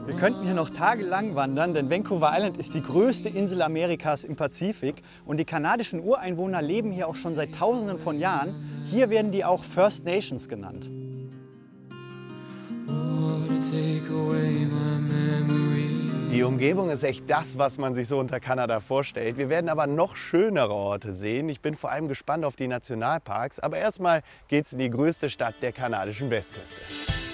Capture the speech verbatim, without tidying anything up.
Wir könnten hier noch tagelang wandern, denn Vancouver Island ist die größte Insel Amerikas im Pazifik und die kanadischen Ureinwohner leben hier auch schon seit Tausenden von Jahren. Hier werden die auch First Nations genannt. Die Umgebung ist echt das, was man sich so unter Kanada vorstellt. Wir werden aber noch schönere Orte sehen. Ich bin vor allem gespannt auf die Nationalparks. Aber erstmal geht's in die größte Stadt der kanadischen Westküste.